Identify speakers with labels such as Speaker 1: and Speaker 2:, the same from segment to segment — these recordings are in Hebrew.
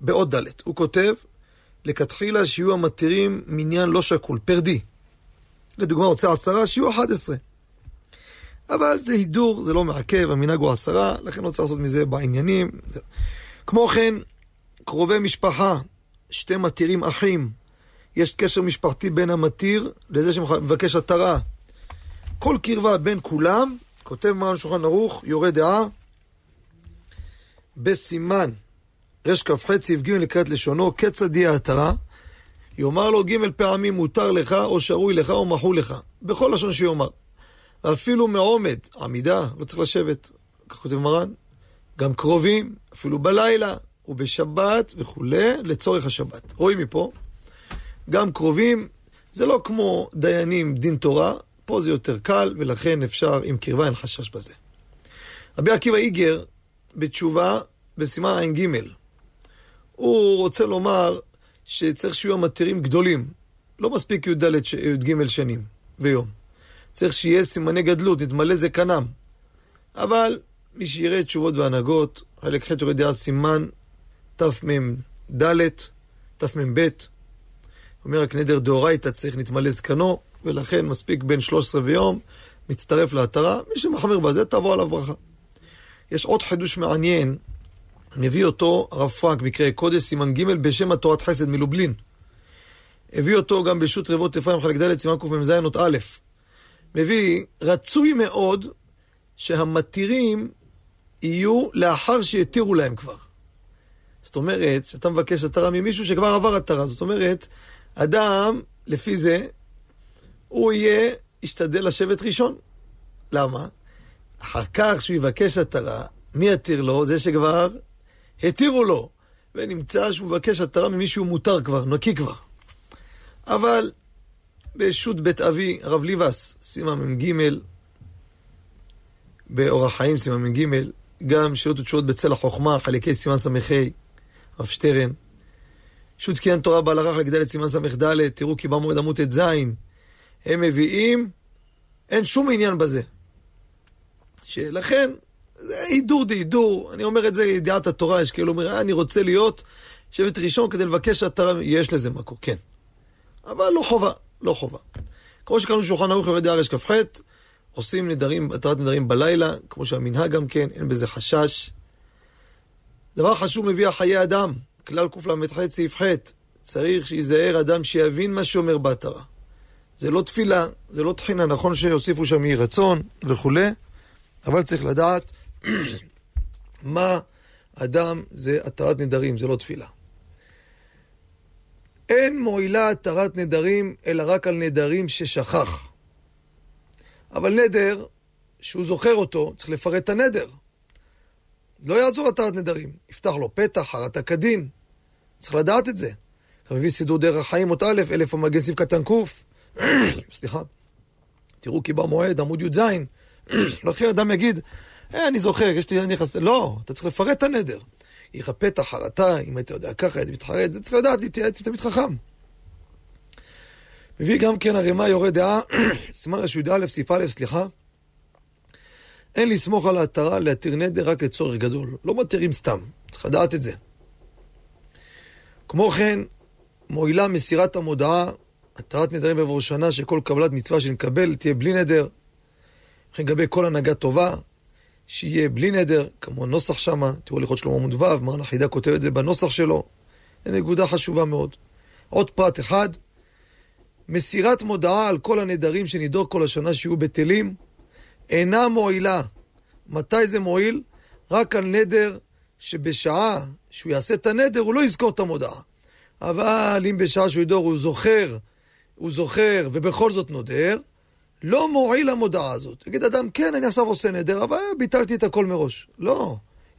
Speaker 1: בעוד ד' הוא כותב, לכתחילה שיהיו המתירים מניין לא שקול, פרדי. לדוגמה, רוצה 10, שיהיו 11. אבל זה הידור, זה לא מעכב, המנהג הוא 10, לכן לא צריך לעשות מזה בעניינים. כמו כן, קרובי משפחה, 2 מתירים אחים, יש קשר משפחתי בין המתיר לזה שמבקש התרה. כל קרבה בין כולם, כותב מרן שולחן ערוך, יורה דעה, בסימן רשכ"ח סעיף ג' לקראת לשונו, כיצד יהיה התרה? יאמר לו ג' פעמים מותר לך או שרוי לך או מחו לך, בכל לשון שיאמר. אפילו מעומד, עמידה, לא צריך לשבת, כך כותב מרן, גם קרובים, אפילו בלילה ובשבת וכו', לצורך השבת. רואים מפה, גם קרובים, זה לא כמו דיינים דין תורה, פה זה יותר קל, ולכן אפשר עם קרבה, אין חשש בזה. רבי עקיבא איגר, בתשובה, בסימן עין ג', הוא רוצה לומר שצריך שיהיו המתירים גדולים, לא מספיק י"ג שנים ויום. צריך שיהיה סימני גדלות, נתמלא זקנם. אבל מי שיראה תשובות והנהגות, חלק ח' יורד דעה סימן תמ"ד, תמ"ב, אומר רק נדר דאורייתא צריך נתמלא זקנו, ולכן מספיק בין 13 ויום, מצטרף להתרה, מי שמחמיר בזה תבוא עליו ברכה. יש עוד חידוש מעניין, מביא אותו הרב פרנק מקראי קודש סימן ג' בשם התורת חסד מלובלין. הביא אותו גם בשו"ת רבבות אפרים חלק ד' סימן קמ"ז אות א'. מביא, רצוי מאוד שהמתירים יהיו לאחר שיתירו להם כבר. זאת אומרת, שאתה מבקש התרה ממישהו שכבר עבר התרה. זאת אומרת, אדם, לפי זה, הוא ישתדל לשבת ראשון. למה? אחר כך שהוא יבקש התרה, מי יתיר לו? זה שכבר התירו לו. ונמצא שהוא מבקש התרה ממישהו מותר כבר, נקי כבר. אבל בשו"ת בית אבי, הרב ליבס, סימן מ"ג, באורח חיים סימן מ"ג, גם שאלות ותשובות בצל החוכמה, חלקי סימן סמכי, רב שטרן, שו"ת קניין תורה בהלכה חלק ד' סימן סמ"ד, תראו כי במועד עמוד ט"ז, הם מביאים, אין שום עניין בזה. שלכן, זה הידור דהידור, אני אומר את זה ידיעת התורה, יש כאילו אומר, אני רוצה להיות שבט ראשון כדי לבקש התרה, יש לזה מקור, כן. אבל לא חובה, לא חובה. כמו שקראנו שולחן ערוך יורד דעה רשכ"ח, עושים נדרים, התרת נדרים בלילה, כמו שהמנהג גם כן, אין בזה חשש. דבר חשוב מביא חיי אדם, כלל קל"ח סעיף ח', צריך שיזהר אדם שיבין מה שאומר בהתרה. זה לא תפילה, זה לא תחינה, נכון שיוסיפו שם יהי רצון וכו', אבל צריך לדעת מה אדם זה התרת נדרים, זה לא תפילה. אין מועילה התרת נדרים, אלא רק על נדרים ששכח. אבל נדר, שהוא זוכר אותו, צריך לפרט את הנדר. לא יעזור התרת נדרים. יפתח לו פתח, חרטה כדין. צריך לדעת את זה. מביא סידור דרך חיים אות א', 1000 המגן סעיף קטן קוף. סליחה. תראו כי במועד, עמוד י"ז. לכן אדם יגיד, אני זוכר, יש לי נכנס. לא, אתה צריך לפרט את הנדר. יהיה לך פתח, חרטה, אם אתה יודע ככה, אתה מתחרט, זה צריך לדעת, להתייעץ עם תמיד חכם. מביא גם כן הרמ"א יורד דעה, סימן ר"א, סעיף א', סליחה. אין לסמוך על ההתרה להתיר נדר רק לצורך גדול. לא מתירים סתם, צריך לדעת את זה. כמו כן, מועילה מסירת המודעה, התרת נדרים בעבור שנה, שכל קבלת מצווה שנקבל תהיה בלי נדר. לכן לגבי כל הנהגה טובה, שיהיה בלי נדר, כמו נוסח שמה, תראו לכות שלמה עמוד ו', מרן החידה כותב את זה בנוסח שלו. זו נקודה חשובה מאוד. עוד פרט אחד, מסירת מודעה על כל הנדרים שנידור כל השנה שיהיו בטלים, אינה מועילה. מתי זה מועיל? רק על נדר שבשעה שהוא יעשה את הנדר, הוא לא יזכור את המודעה. אבל אם בשעה שהוא ידור הוא זוכר ובכל זאת נודר, לא מועיל המודעה הזאת. יגיד אדם, כן, אני עכשיו עושה נדר, אבל ביטלתי את הכל מראש. לא,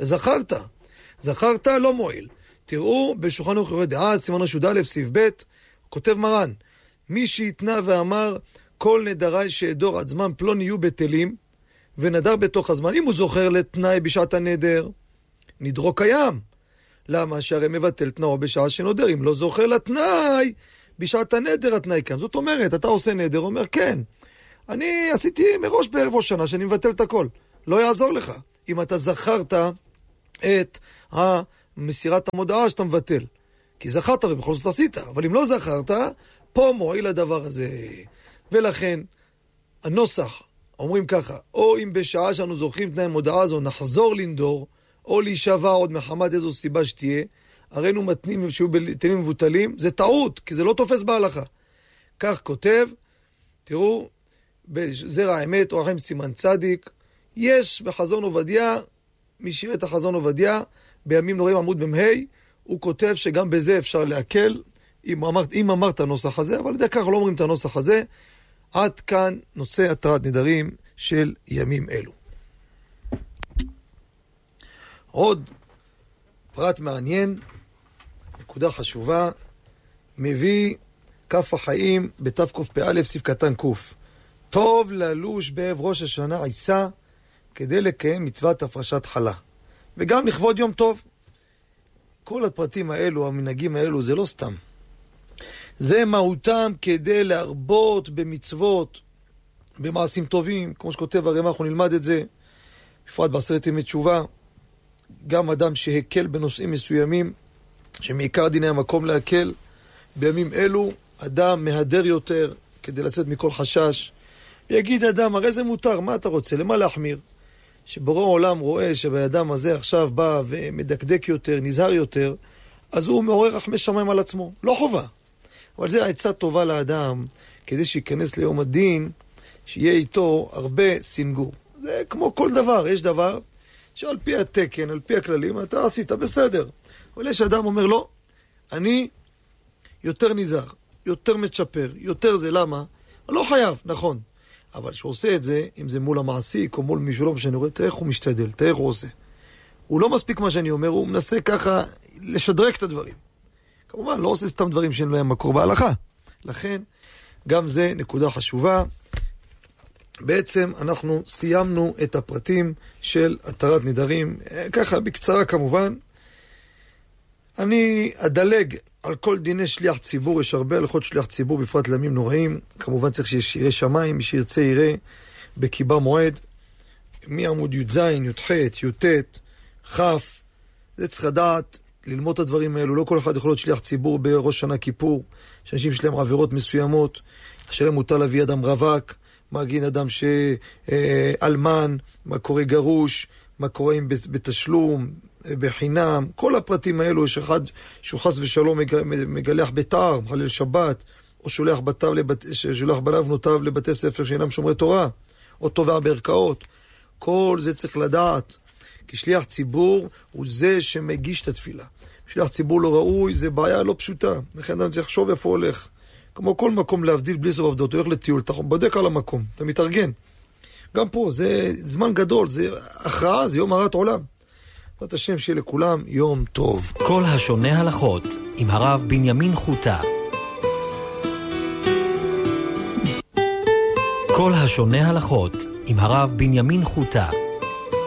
Speaker 1: זכרת לא מועיל. תראו, בשולחן ערוך יורד דעה, סימן ר"א, סעיף ב', כותב מרן, מי שהתנה ואמר, כל נדרי שאדור עד זמן פלון יהיו בטלים, ונדר בתוך הזמן. אם הוא זוכר לתנאי בשעת הנדר, נדרו קיים. למה? שהרי מבטל תנאו בשעה שנודר. אם לא זוכר לתנאי, בשעת הנדר התנאי קיים. זאת אומרת, אתה עושה נדר, אומר, כן, אני עשיתי מראש בערב ראש שנה שאני מבטל את הכל. לא יעזור לך. אם אתה זכרת את מסירת המודעה שאתה מבטל. כי זכרת ובכל זאת עשית, אבל אם לא זכרת, פה מועיל הדבר הזה. ולכן, הנוסח, אומרים ככה, או אם בשעה שאנו זוכרים תנאי המודעה הזו, נחזור לנדור, או להישבע עוד מחמת איזו סיבה שתהיה, הראינו מתנים שיהיו בטלים מבוטלים, זה טעות, כי זה לא תופס בהלכה. כך כותב, תראו, בזרע האמת, אור החיים סימן צדיק, יש בחזון עובדיה, מי שיראה את החזון עובדיה, בימים נוראים עמוד במהי, הוא כותב שגם בזה אפשר להקל, אם אמרת הנוסח הזה, אבל לדעי כך לא אומרים את הנוסח הזה. עד כאן נושא התרת נדרים של ימים אלו. עוד פרט מעניין, נקודה חשובה, מביא כף החיים בתקפ"א סעיף קטן קוף. טוב ללוש בערב ראש השנה עיסה כדי לקיים מצוות הפרשת חלה. וגם לכבוד יום טוב. כל הפרטים האלו, המנהגים האלו, זה לא סתם. זה מהותם כדי להרבות במצוות, במעשים טובים, כמו שכותב הרמ"ח, אנחנו נלמד את זה, בפרט בעשרת ימי תשובה. גם אדם שהקל בנושאים מסוימים, שמעיקר דיני המקום להקל, בימים אלו אדם מהדר יותר כדי לצאת מכל חשש. יגיד אדם, הרי זה מותר, מה אתה רוצה? למה להחמיר? שבורא העולם רואה שבאדם הזה עכשיו בא ומדקדק יותר, נזהר יותר, אז הוא מעורר רחמי שמיים על עצמו. לא חובה. אבל זה עצה טובה לאדם, כדי שיכנס ליום הדין, שיהיה איתו הרבה סינגור. זה כמו כל דבר, יש דבר שעל פי התקן, על פי הכללים, אתה עשית בסדר. אבל יש אדם אומר, לא, אני יותר נזהר, יותר מצ'פר, יותר זה, למה? אני לא חייב, נכון. אבל שהוא עושה את זה, אם זה מול המעסיק או מול מישהו לא משנה, תראה איך הוא משתדל, תראה איך הוא עושה. הוא לא מספיק מה שאני אומר, הוא מנסה ככה לשדרק את הדברים. כמובן, לא עושה סתם דברים שאין להם מקור בהלכה. לכן, גם זה נקודה חשובה. בעצם אנחנו סיימנו את הפרטים של התרת נדרים, ככה בקצרה כמובן. אני אדלג על כל דיני שליח ציבור, יש הרבה הלכות שליח ציבור בפרט לימים נוראים, כמובן צריך שיראה שמיים, מי שירצה יראה בקיבה מועד, מעמוד י"ז, י"ח, י"ט, כ', זה צריך לדעת, ללמוד את הדברים האלו, לא כל אחד יכול להיות שליח ציבור בראש שנה כיפור, שאנשים שלהם עבירות מסוימות, שלהם מותר להביא אדם רווק, מגין אדם שאלמן, מה קורה גרוש, מה קורה בתשלום, בחינם, כל הפרטים האלו, יש אחד שהוא חס ושלום מגלח בתר, מחלל שבת, או שולח בניו בנותיו לבתי ספר שאינם שומרי תורה, או תובע בערכאות. כל זה צריך לדעת, כי שליח ציבור הוא זה שמגיש את התפילה. שליח ציבור לא ראוי, זה בעיה לא פשוטה. לכן אדם צריך לחשוב איפה הולך. כמו כל מקום להבדיל בלי סוף עבדות, הוא הולך לטיול, אתה בודק על המקום, אתה מתארגן. גם פה, זה זמן גדול, זה הכרעה, זה יום הרת עולם. את השם שיהיה לכולם יום טוב.
Speaker 2: כל השונה הלכות עם הרב בנימין חוטה. כל השונה הלכות עם הרב בנימין חוטה.